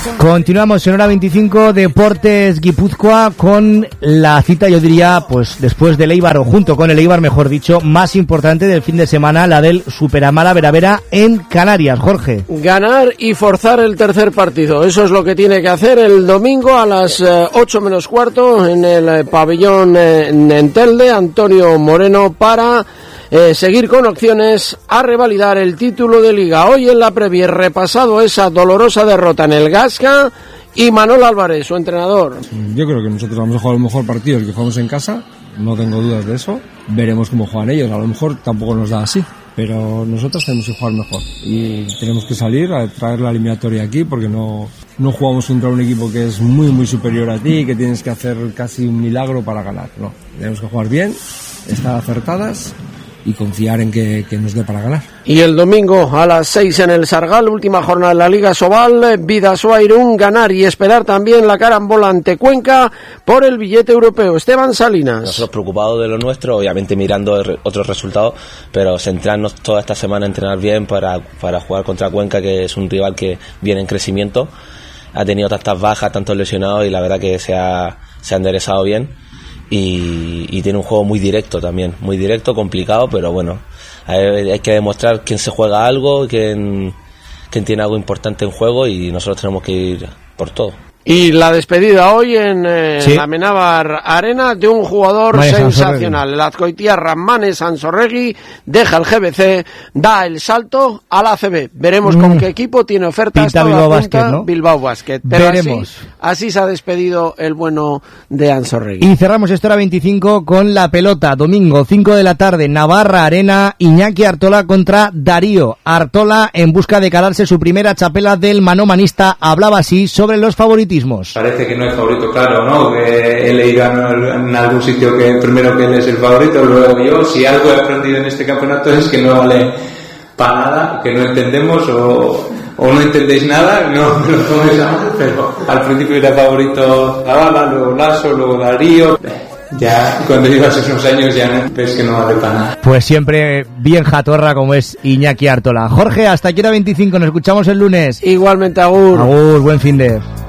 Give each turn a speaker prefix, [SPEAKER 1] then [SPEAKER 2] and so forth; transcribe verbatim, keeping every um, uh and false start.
[SPEAKER 1] Continuamos en hora veinticinco, Deportes Guipúzcoa, con la cita, yo diría, pues después del Eibar, o junto con el Eibar, mejor dicho, más importante del fin de semana, la del Superamala Veravera en Canarias. Jorge.
[SPEAKER 2] Ganar y forzar el tercer partido, eso es lo que tiene que hacer el domingo a las eh, ocho menos cuarto en el eh, pabellón eh, en Telde, Antonio Moreno, para Eh, seguir con opciones a revalidar el título de Liga. Hoy en la previa repasado esa dolorosa derrota en el Gasca y Manolo Álvarez, su entrenador.
[SPEAKER 3] Yo creo que nosotros vamos a jugar el mejor partido el que jugamos en casa, no tengo dudas de eso. Veremos cómo juegan ellos, a lo mejor tampoco nos da así, pero nosotros tenemos que jugar mejor y tenemos que salir a traer la eliminatoria aquí, porque no, no jugamos contra un equipo que es muy muy superior a ti, que tienes que hacer casi un milagro para ganar. No, tenemos que jugar bien, estar acertadas y confiar en que, que nos dé para ganar.
[SPEAKER 2] Y el domingo a las seis en el Sargal, última jornada de la Liga Sobal, Bidasoa Irún, ganar y esperar también la carambola ante Cuenca por el billete europeo. Esteban Salinas.
[SPEAKER 4] Nosotros preocupados de lo nuestro, obviamente mirando otros resultados, pero centrarnos toda esta semana en entrenar bien para, para jugar contra Cuenca, que es un rival que viene en crecimiento, ha tenido tantas bajas, tantos lesionados, y la verdad que se ha, se ha enderezado bien. Y, y tiene un juego muy directo también, muy directo, complicado, pero bueno, hay, hay que demostrar quién se juega algo, quién, quién tiene algo importante en juego, y nosotros tenemos que ir por todo.
[SPEAKER 2] Y la despedida hoy en eh, ¿Sí? la Amenábar Arena de un jugador Manes sensacional. El azcoitiarra Manes Ansorregui deja el G B C, da el salto a la A C B. Veremos mm. con qué equipo, tiene ofertas.
[SPEAKER 1] Pinta Bilbao Basket, ¿no?
[SPEAKER 2] Bilbao Basket. Pero
[SPEAKER 1] Veremos.
[SPEAKER 2] Así, así se ha despedido el bueno de Ansorregui.
[SPEAKER 1] Y cerramos esta hora veinticinco con la pelota. Domingo, cinco de la tarde, Navarra Arena, Iñaki Artola contra Darío. Artola en busca de calarse su primera chapela del manomanista. Hablaba así sobre los favoritos.
[SPEAKER 5] Parece que no es favorito, claro, ¿no? Que he leído en algún sitio que primero que él es el favorito, luego yo. Si algo he aprendido en este campeonato es que no vale para nada, que no entendemos o, o no entendéis nada, no me lo toméis a mal, pero al principio era favorito Zavala, luego Lasso, luego Darío. Ya cuando llevas esos años ya ves que no vale para nada.
[SPEAKER 1] Pues siempre bien jatorra como es Iñaki Artola. Jorge, hasta aquí era veinticinco, nos escuchamos el lunes.
[SPEAKER 2] Igualmente, agur.
[SPEAKER 1] Agur, buen fin de...